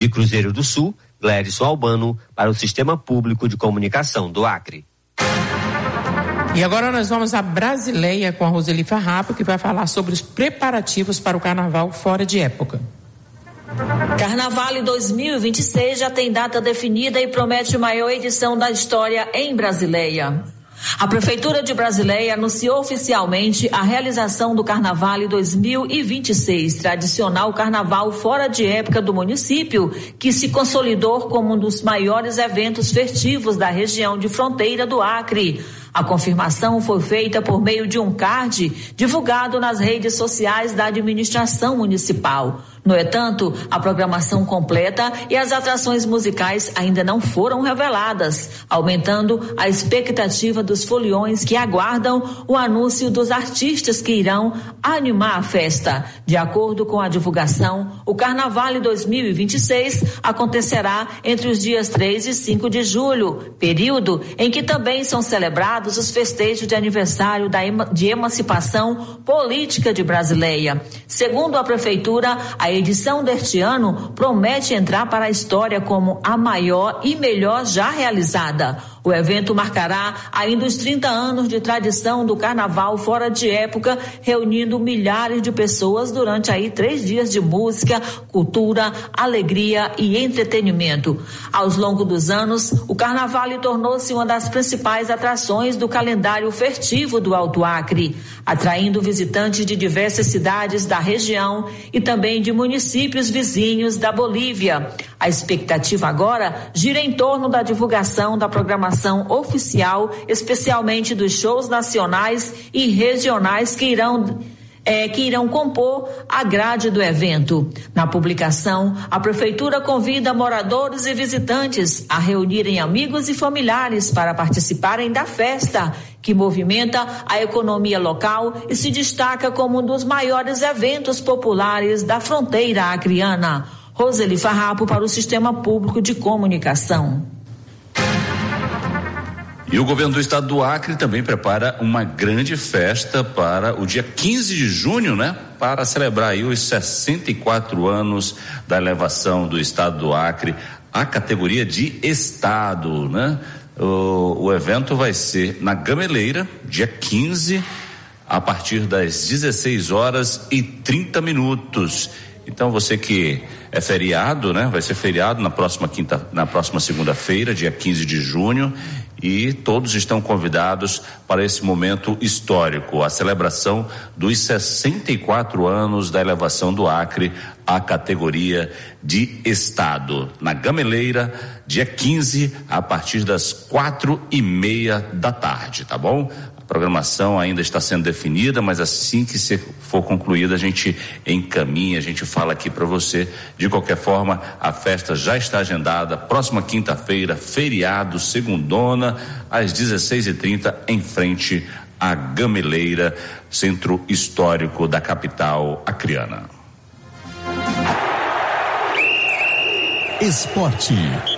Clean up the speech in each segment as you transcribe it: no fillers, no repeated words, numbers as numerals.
De Cruzeiro do Sul, Glédson Albano, para o Sistema Público de Comunicação do Acre. E agora nós vamos à Brasileia com a Roseli Farrapo, que vai falar sobre os preparativos para o Carnaval fora de época. Carnaval 2026 já tem data definida e promete a maior edição da história em Brasileia. A Prefeitura de Brasileia anunciou oficialmente a realização do Carnaval 2026, tradicional carnaval fora de época do município, que se consolidou como um dos maiores eventos festivos da região de fronteira do Acre. A confirmação foi feita por meio de um card divulgado nas redes sociais da administração municipal. No entanto, a programação completa e as atrações musicais ainda não foram reveladas, aumentando a expectativa dos foliões que aguardam o anúncio dos artistas que irão animar a festa. De acordo com a divulgação, o Carnaval 2026 acontecerá entre os dias 3 e 5 de julho, período em que também são celebrados os festejos de aniversário de emancipação política de Brasileia. Segundo a Prefeitura, a edição deste ano promete entrar para a história como a maior e melhor já realizada. O evento marcará ainda os 30 anos de tradição do carnaval fora de época, reunindo milhares de pessoas durante 3 dias de música, cultura, alegria e entretenimento. Ao longo dos anos, o carnaval tornou-se uma das principais atrações do calendário festivo do Alto Acre, atraindo visitantes de diversas cidades da região e também de municípios vizinhos da Bolívia. A expectativa agora gira em torno da divulgação da programação oficial, especialmente dos shows nacionais e regionais que irão compor a grade do evento. Na publicação, a Prefeitura convida moradores e visitantes a reunirem amigos e familiares para participarem da festa, que movimenta a economia local e se destaca como um dos maiores eventos populares da fronteira acreana. Roseli Farrapo para o Sistema Público de Comunicação. E o governo do estado do Acre também prepara uma grande festa para o dia 15 de junho, né? Para celebrar aí os 64 anos da elevação do estado do Acre à categoria de estado, né? O evento vai ser na Gameleira, dia 15, a partir das 16h30. Então você que é feriado, né? Vai ser feriado na próxima segunda-feira, dia 15 de junho, e todos estão convidados para esse momento histórico, a celebração dos 64 anos da elevação do Acre à categoria de estado. Na Gameleira, dia 15, a partir das 4:30 da tarde, A programação ainda está sendo definida, mas assim que for concluída a gente encaminha, a gente fala aqui para você. De qualquer forma, a festa já está agendada, próxima quinta-feira, feriado, segundona, às 16h30, em frente à Gameleira, centro histórico da capital acreana. Esporte.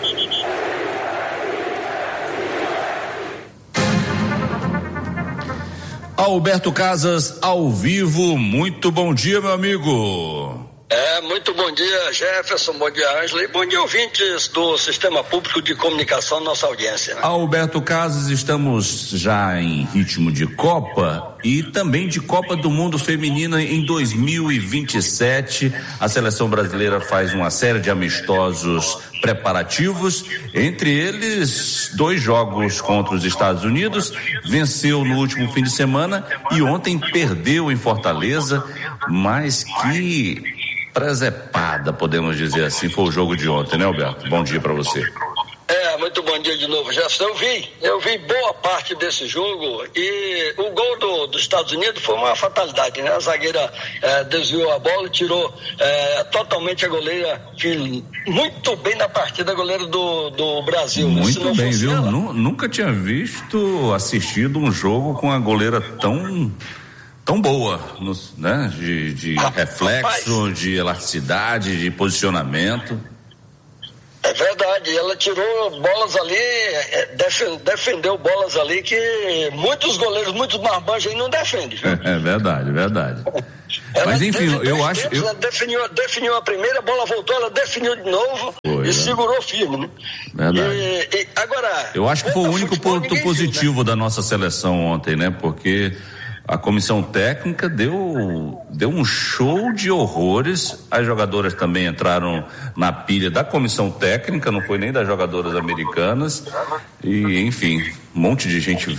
Alberto Casas, ao vivo, muito bom dia, meu amigo. Muito bom dia, Jefferson, bom dia, Ângela, e bom dia, ouvintes do Sistema Público de Comunicação, nossa audiência. Alberto Casas, estamos já em ritmo de Copa e também de Copa do Mundo Feminina em 2027. A seleção brasileira faz uma série de amistosos preparativos, entre eles 2 jogos contra os Estados Unidos, venceu no último fim de semana e ontem perdeu em Fortaleza, mas que presepada, podemos dizer assim, foi o jogo de ontem, né, Alberto? Bom dia para você. Muito bom dia de novo, Jefferson. Eu vi boa parte desse jogo e o gol dos Estados Unidos foi uma fatalidade, né? A zagueira desviou a bola e tirou totalmente a goleira, muito bem na partida, a goleira do Brasil. Muito bem, viu? Nunca tinha assistido um jogo com a goleira tão boa, né? De reflexo, de elasticidade, de posicionamento. É verdade, ela tirou bolas ali, defendeu bolas ali que muitos goleiros, muitos marmanjos aí não defendem. É verdade. Mas enfim, eu acho... Ela definiu a primeira, a bola voltou, ela definiu de novo e segurou firme, né? Verdade. Agora... Eu acho que foi o único ponto positivo, né, da nossa seleção ontem, né? Porque a comissão técnica deu um show de horrores. As jogadoras também entraram na pilha da comissão técnica, não foi nem das jogadoras americanas. E, enfim, um monte de gente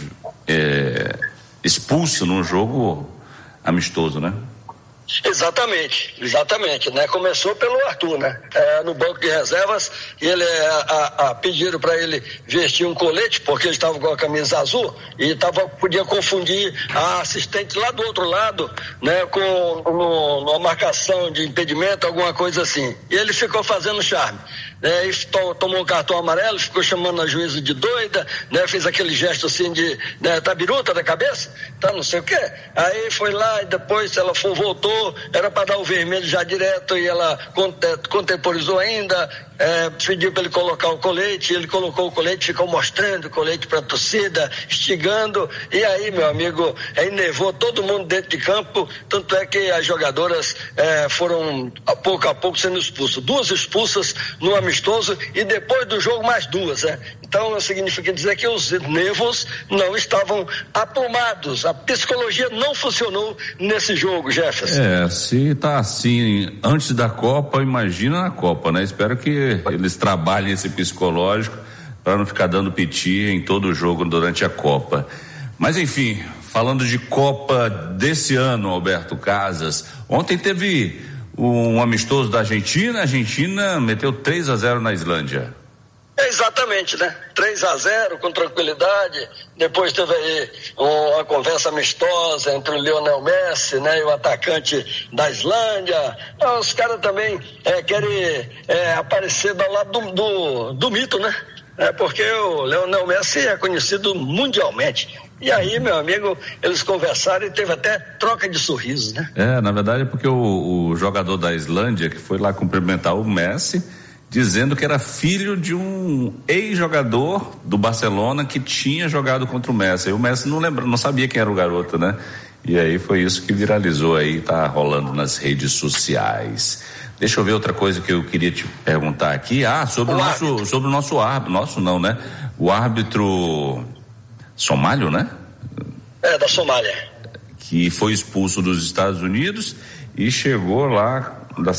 expulsa num jogo amistoso, né? Exatamente, né? Começou pelo Arthur, né? No banco de reservas, ele pediram para ele vestir um colete, porque ele estava com a camisa azul e podia confundir a assistente lá do outro lado, né? Com uma marcação de impedimento, alguma coisa assim. E ele ficou fazendo charme. E tomou um cartão amarelo, ficou chamando a juíza de doida, né? Fez aquele gesto assim de, né, tá biruta da cabeça, tá não sei o quê. Aí foi lá e depois ela voltou, era para dar o vermelho já direto e ela contemporizou ainda, pediu para ele colocar o colete, ele colocou o colete, ficou mostrando o colete para a torcida, instigando, e aí, meu amigo, enervou todo mundo dentro de campo, tanto é que as jogadoras foram a pouco sendo expulsas, 2 expulsas no amistoso e depois do jogo mais 2, né? Então significa dizer que os nervos não estavam aprumados, a psicologia não funcionou nesse jogo, Jefferson. Se tá assim antes da Copa, imagina na Copa, né? Espero que eles trabalhem esse psicológico para não ficar dando piti em todo o jogo durante a Copa. Mas enfim, falando de Copa desse ano, Alberto Casas, ontem teve um amistoso da Argentina, a Argentina meteu 3-0 na Islândia. Exatamente, né? 3-0 com tranquilidade. Depois teve aí uma conversa amistosa entre o Lionel Messi, né, e o atacante da Islândia. Os caras também querem aparecer do lado do mito, né? Porque o Lionel Messi é conhecido mundialmente. E aí, meu amigo, eles conversaram e teve até troca de sorrisos, né? Na verdade é porque o jogador da Islândia que foi lá cumprimentar o Messi, dizendo que era filho de um ex-jogador do Barcelona que tinha jogado contra o Messi. E o Messi não sabia quem era o garoto, né? E aí foi isso que viralizou aí, tá rolando nas redes sociais. Deixa eu ver outra coisa que eu queria te perguntar aqui. Sobre o nosso árbitro. Nosso não, né? O árbitro somálio, né? Da Somália. Que foi expulso dos Estados Unidos e chegou lá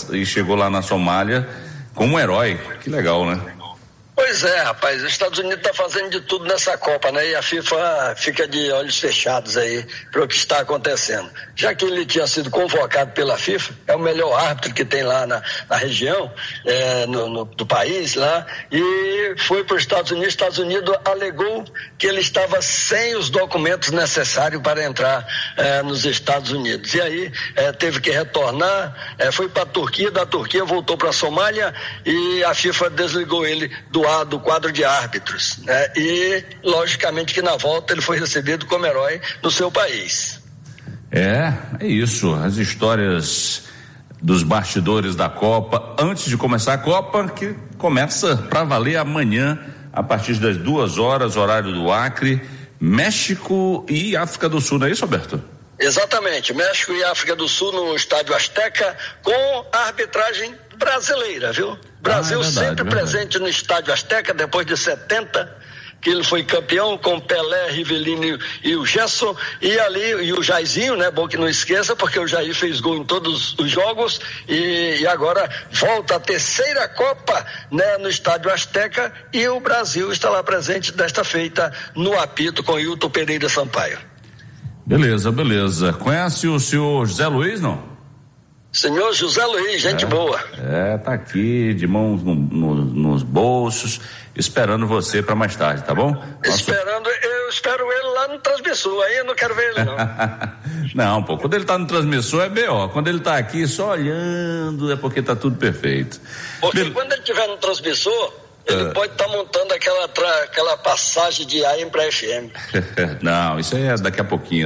na Somália como um herói. Que legal, né? Pois é, rapaz, os Estados Unidos está fazendo de tudo nessa Copa, né? E a FIFA fica de olhos fechados aí para o que está acontecendo. Já que ele tinha sido convocado pela FIFA, é o melhor árbitro que tem lá na região, do país lá, e foi para os Estados Unidos. Os Estados Unidos alegou que ele estava sem os documentos necessários para entrar nos Estados Unidos. E aí teve que retornar, foi para a Turquia, da Turquia voltou para a Somália e a FIFA desligou ele do quadro de árbitros, né? E logicamente que na volta ele foi recebido como herói no seu país. É isso, as histórias dos bastidores da Copa, antes de começar a Copa, que começa para valer amanhã, a partir das 2h, horário do Acre, México e África do Sul, não é isso, Alberto? Exatamente, México e África do Sul no Estádio Azteca, com a arbitragem brasileira, viu? Brasil sempre presente no Estádio Azteca, depois de 70, que ele foi campeão com Pelé, Rivelino e o Gerson, e o Jairzinho, né? Bom que não esqueça, porque o Jair fez gol em todos os jogos e agora volta a 3ª Copa, né? No Estádio Azteca, e o Brasil está lá presente desta feita no apito com Hilton Pereira Sampaio. Beleza. Conhece o senhor José Luiz, não? Senhor José Luiz, gente boa. Tá aqui, de mãos nos bolsos, esperando você para mais tarde, tá bom? Eu espero ele lá no transmissor, aí eu não quero ver ele não. Não, quando ele tá no transmissor é B.O., quando ele tá aqui só olhando é porque tá tudo perfeito. Porque quando ele estiver no transmissor, ele pode estar montando aquela passagem de AM para FM. Não, isso aí é daqui a pouquinho.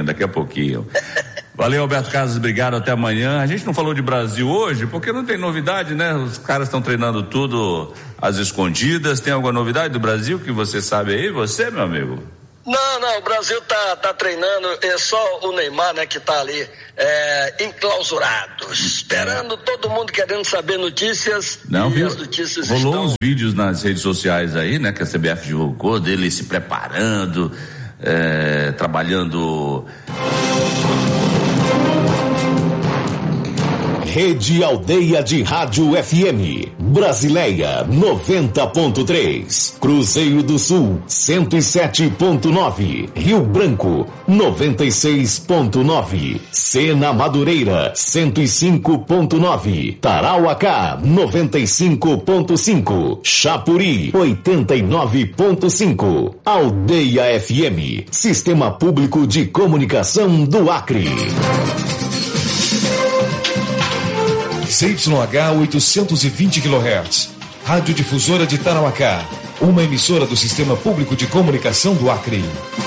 Valeu, Alberto Casas, obrigado, até amanhã. A gente não falou de Brasil hoje, porque não tem novidade, né? Os caras estão treinando tudo às escondidas. Tem alguma novidade do Brasil que você sabe aí? Você, meu amigo? Não, o Brasil tá treinando, é só o Neymar, né, que tá ali enclausurado, esperando todo mundo querendo saber notícias. Não, e as notícias rolou uns vídeos nas redes sociais aí, né, que a CBF divulgou, dele se preparando, trabalhando. Rede Aldeia de Rádio FM, Brasileia 90.3, Cruzeiro do Sul 107.9, Rio Branco 96.9, Sena Madureira 105.9, Tarauacá 95.5, Chapuri 89.5, Aldeia FM, Sistema Público de Comunicação do Acre. CYH 820 kHz, Rádio Difusora de Tarauacá, uma emissora do Sistema Público de Comunicação do Acre.